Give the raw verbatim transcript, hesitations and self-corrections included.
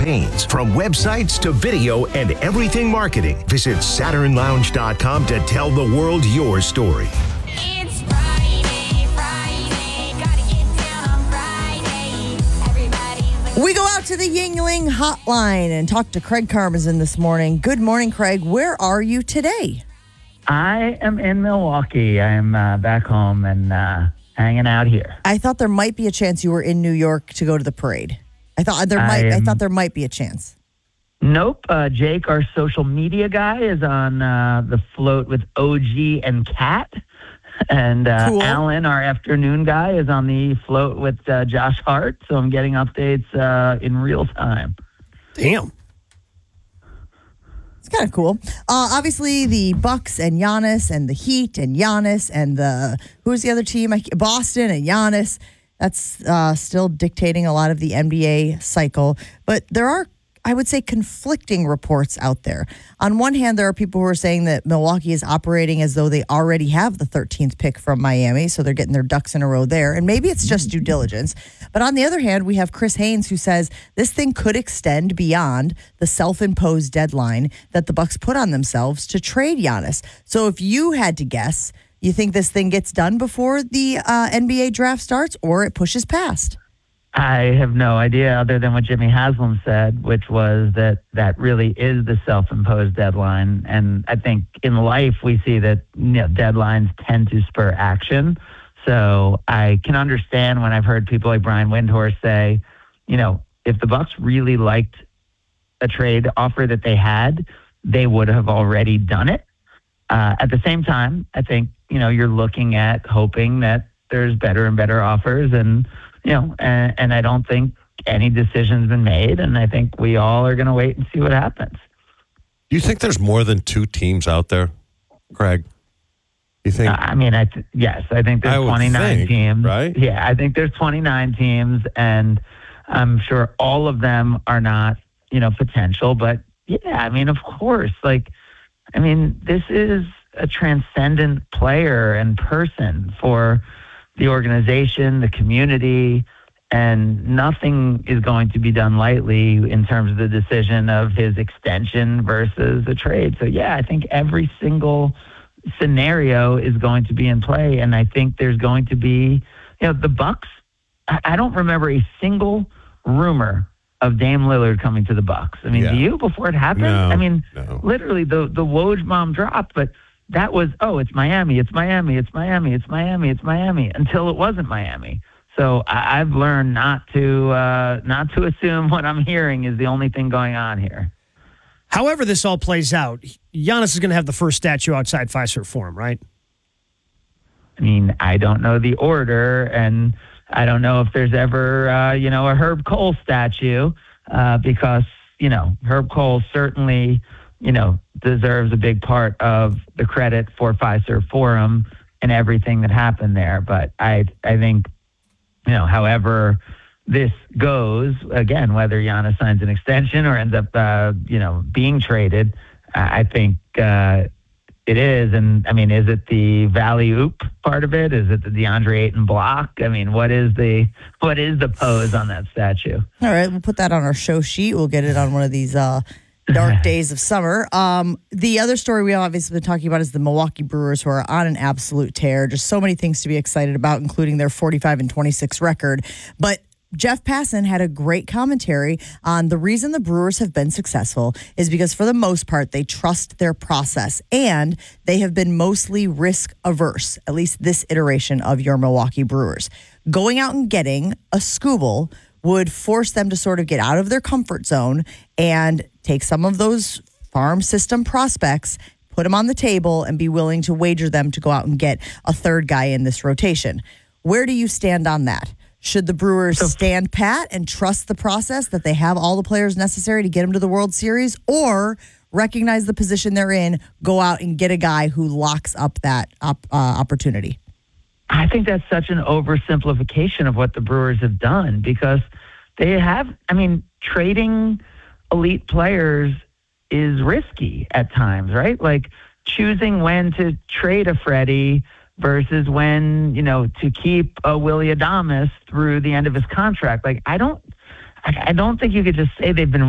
campaigns. From websites to video and everything marketing, visit Saturn Lounge dot com to tell the world your story. It's Friday, Friday, gotta get down on Friday. Everybody's We go out to the Yingling hotline and talk to Craig Karmazin this morning. Good morning, Craig. Where are you today? I am in Milwaukee. I'm uh, back home and uh, hanging out here. I thought there might be a chance you were in New York to go to the parade. I thought there might. I, I thought there might be a chance. Nope. Uh, Jake, our social media guy, is on uh, the float with O G and Kat. And uh, Cool. Alan, our afternoon guy, is on the float with uh, Josh Hart. So I'm getting updates uh, in real time. Damn. It's kind of cool. Uh, obviously, the Bucks and Giannis, and the Heat and Giannis, and the who's the other team? I- Boston and Giannis. That's uh, still dictating a lot of the N B A cycle. But there are, I would say, conflicting reports out there. On one hand, there are people who are saying that Milwaukee is operating as though they already have the thirteenth pick from Miami, so they're getting their ducks in a row there. And maybe it's just due diligence. But on the other hand, we have Chris Haynes, who says this thing could extend beyond the self-imposed deadline that the Bucks put on themselves to trade Giannis. So if you had to guess, you think this thing gets done before the uh, N B A draft starts, or it pushes past? I have no idea other than what Jimmy Haslam said, which was that that really is the self-imposed deadline. And I think in life we see that, you know, deadlines tend to spur action. So I can understand when I've heard people like Brian Windhorst say, you know, if the Bucks really liked a trade offer that they had, they would have already done it. Uh, at the same time, I think, you know, you're looking at hoping that there's better and better offers, and you know, and, and I don't think any decision's been made, and I think we all are going to wait and see what happens. Do you think there's more than two teams out there, Craig? You think? Uh, I mean, I th- yes, I think there's I would twenty-nine think, teams. right? Yeah, I think there's twenty-nine teams, and I'm sure all of them are not, you know, potential. But yeah, I mean, of course, like, I mean, this is a transcendent player and person for the organization, the community, and nothing is going to be done lightly in terms of the decision of his extension versus a trade. So yeah, I think every single scenario is going to be in play, and I think there's going to be, you know, the Bucks. I I don't remember a single rumor of Dame Lillard coming to the Bucks. I mean, Yeah. do you before it happened? No, I mean, no. literally the the Woj bomb dropped, but that was, oh, it's Miami, it's Miami, it's Miami, it's Miami, it's Miami, until it wasn't Miami. So I, I've learned not to uh, not to assume what I'm hearing is the only thing going on here. However this all plays out, Giannis is going to have the first statue outside Fiserv Forum, right? I mean, I don't know the order, and I don't know if there's ever, uh, you know, a Herb Cole statue, uh, because, you know, Herb Cole certainly, you know, deserves a big part of the credit for Fiserv Forum and everything that happened there. But I, I think, you know, however this goes, again, whether Giannis signs an extension or ends up, uh, you know, being traded, I I think uh, it is. And I mean, is it the Valley Oop part of it? Is it the DeAndre Ayton block? I mean, what is the what is the pose on that statue? All right, we'll put that on our show sheet. We'll get it on one of these uh, dark days of summer. Um, the other story we obviously been talking about is the Milwaukee Brewers, who are on an absolute tear. Just so many things to be excited about, including their forty-five and twenty-six record. But Jeff Passan had a great commentary on the reason the Brewers have been successful is because, for the most part, they trust their process and they have been mostly risk averse, at least this iteration of your Milwaukee Brewers. Going out and getting a Skubal would force them to sort of get out of their comfort zone and take some of those farm system prospects, put them on the table, and be willing to wager them to go out and get a third guy in this rotation. Where do you stand on that? Should the Brewers stand pat and trust the process that they have all the players necessary to get them to the World Series, or recognize the position they're in, go out and get a guy who locks up that op- uh, opportunity? I think that's such an oversimplification of what the Brewers have done, because they have, I mean, trading elite players is risky at times, right? Like choosing when to trade a Freddie versus when, you know, to keep a Willy Adames through the end of his contract. Like, I don't, I I don't think you could just say they've been